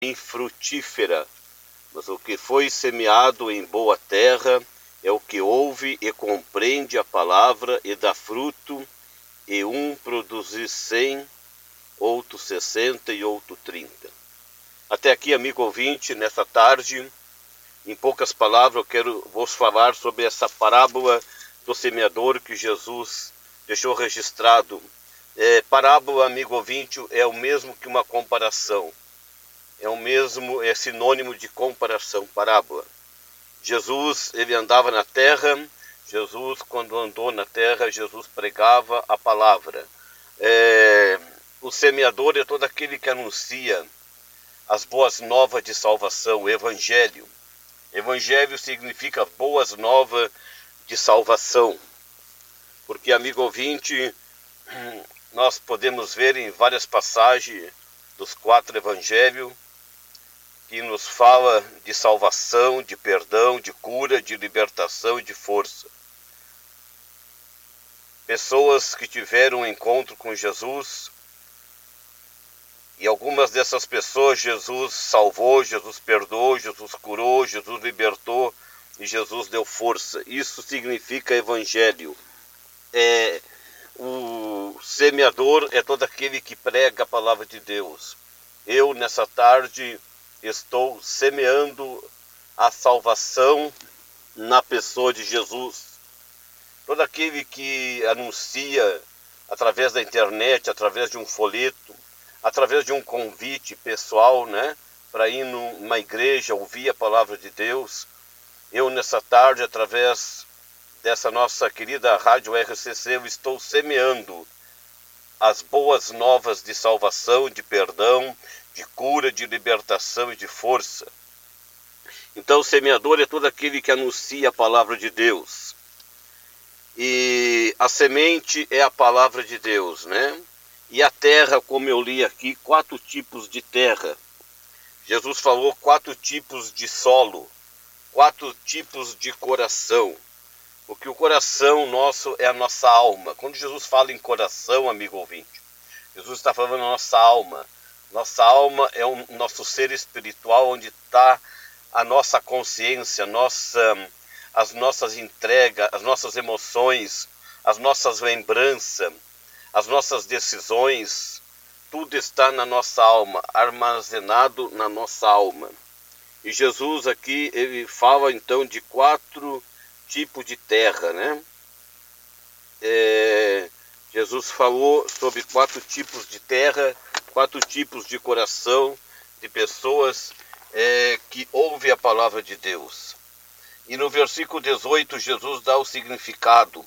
infrutífera, mas o que foi semeado em boa terra é o que ouve e compreende a palavra e dá fruto, e um produz 100, outro 60 e outro 30. Até aqui, amigo ouvinte, nessa tarde, em poucas palavras, vou falar sobre essa parábola do semeador que Jesus deixou registrado. Parábola, amigo ouvinte, é o mesmo que uma comparação. É sinônimo de comparação, parábola. Jesus, ele andava na terra. Jesus, quando andou na terra, Jesus pregava a palavra. O semeador é todo aquele que anuncia as boas novas de salvação, o evangelho. Evangelho significa boas novas de salvação. Porque, amigo ouvinte, nós podemos ver em várias passagens dos 4 evangelhos que nos fala de salvação, de perdão, de cura, de libertação e de força. Pessoas que tiveram um encontro com Jesus, e algumas dessas pessoas Jesus salvou, Jesus perdoou, Jesus curou, Jesus libertou e Jesus deu força. Isso significa evangelho. O semeador é todo aquele que prega a palavra de Deus. Eu, nessa tarde, estou semeando a salvação na pessoa de Jesus. Todo aquele que anuncia através da internet, através de um folheto, através de um convite pessoal, né, para ir numa igreja, ouvir a palavra de Deus. Eu, nessa tarde, através dessa nossa querida Rádio RCC, eu estou semeando as boas novas de salvação, de perdão, de cura, de libertação e de força. Então, o semeador é todo aquele que anuncia a palavra de Deus. E a semente é a palavra de Deus, né? E a terra, como eu li aqui, 4 tipos de terra. Jesus falou 4 tipos de solo, 4 tipos de coração. Porque o coração nosso é a nossa alma. Quando Jesus fala em coração, amigo ouvinte, Jesus está falando da nossa alma. Nossa alma é o nosso ser espiritual, onde está a nossa consciência, as nossas entregas, as nossas emoções, as nossas lembranças, as nossas decisões. Tudo está na nossa alma, armazenado na nossa alma. E Jesus aqui, ele fala então de 4 tipos de terra, né? Jesus falou sobre 4 tipos de terra, 4 tipos de coração, de pessoas que ouvem a palavra de Deus. E no versículo 18, Jesus dá o significado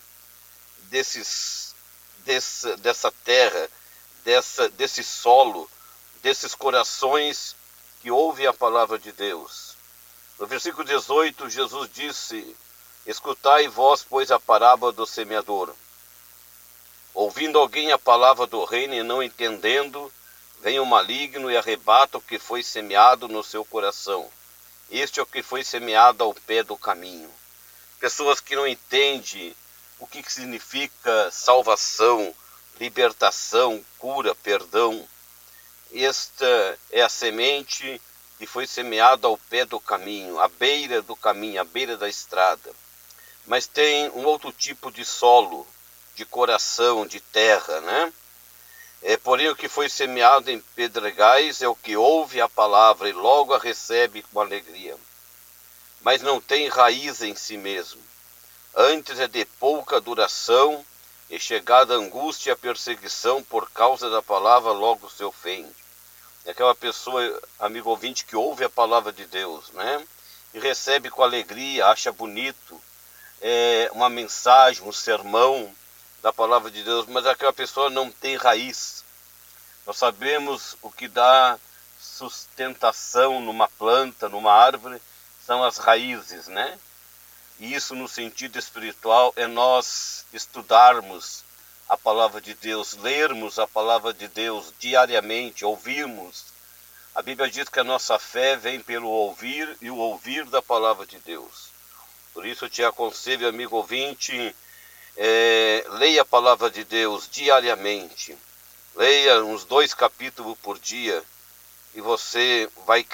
dessa terra, desse solo, desses corações que ouvem a palavra de Deus. No versículo 18, Jesus disse: escutai vós, pois, a parábola do semeador. Ouvindo alguém a palavra do reino e não entendendo, vem o maligno e arrebata o que foi semeado no seu coração. Este é o que foi semeado ao pé do caminho. Pessoas que não entendem o que significa salvação, libertação, cura, perdão. Esta é a semente que foi semeada ao pé do caminho, à beira do caminho, à beira da estrada. Mas tem um outro tipo de solo, de coração, de terra, né? Porém, o que foi semeado em pedregais é o que ouve a palavra e logo a recebe com alegria, mas não tem raiz em si mesmo. Antes é de pouca duração, e chegada a angústia e a perseguição por causa da palavra, logo se ofende. É aquela pessoa, amigo ouvinte, que ouve a palavra de Deus, né? E recebe com alegria, acha bonito uma mensagem, um sermão da palavra de Deus, mas aquela pessoa não tem raiz. Nós sabemos o que dá sustentação numa planta, numa árvore, são as raízes, né? E isso, no sentido espiritual, é nós estudarmos a palavra de Deus, lermos a palavra de Deus diariamente, ouvirmos. A Bíblia diz que a nossa fé vem pelo ouvir e o ouvir da palavra de Deus. Por isso eu te aconselho, amigo ouvinte, leia a palavra de Deus diariamente. Leia uns 2 capítulos por dia e você vai